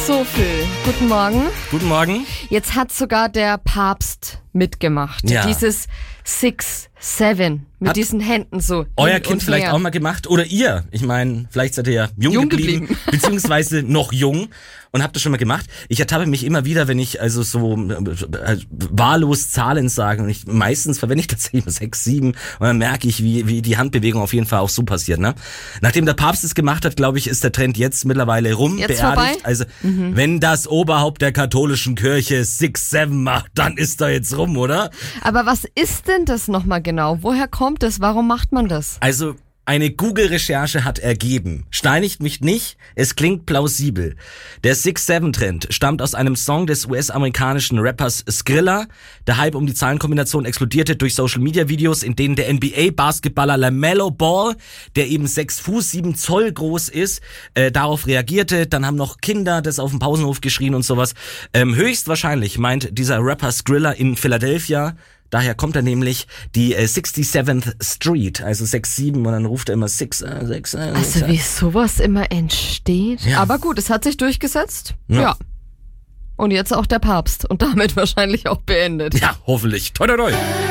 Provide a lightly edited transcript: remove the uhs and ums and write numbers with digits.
So viel. Guten Morgen. Guten Morgen. Jetzt hat sogar der Papst mitgemacht. Ja. Dieses 6-7 mit Hat diesen Händen so. Euer hin Kind und vielleicht her. auch mal gemacht? Oder ihr? Ich meine, vielleicht seid ihr ja jung geblieben, beziehungsweise noch jung und habt das schon mal gemacht. Ich ertappe mich immer wieder, wenn ich also so wahllos Zahlen sage und meistens verwende ich tatsächlich 6, 7 und dann merke ich, wie die Handbewegung auf jeden Fall auch so passiert. Ne? Nachdem der Papst es gemacht hat, glaube ich, ist der Trend jetzt mittlerweile Jetzt beerdigt. vorbei? Also wenn das Oberhaupt der katholischen Kirche 6-7 macht, dann ist er jetzt rum, oder? Aber was ist denn das nochmal genau? Woher kommt es? Warum macht man das? Also eine Google-Recherche hat ergeben, steinigt mich nicht, es klingt plausibel. Der 6-7-Trend stammt aus einem Song des US-amerikanischen Rappers Skrilla. Der Hype um die Zahlenkombination explodierte durch Social-Media-Videos, in denen der NBA-Basketballer LaMelo Ball, der eben 6 Fuß 7 Zoll groß ist, darauf reagierte. Dann haben noch Kinder das auf dem Pausenhof geschrien und sowas. Höchstwahrscheinlich meint dieser Rapper Skrilla in Philadelphia. Daher kommt er nämlich die 67th Street, also 6-7 und dann ruft er immer 6. Also wie sowas immer entsteht. Ja. Aber gut, es hat sich durchgesetzt. Ja. Ja. Und jetzt auch der Papst und damit wahrscheinlich auch beendet. Ja, hoffentlich. Toi, toi, toi.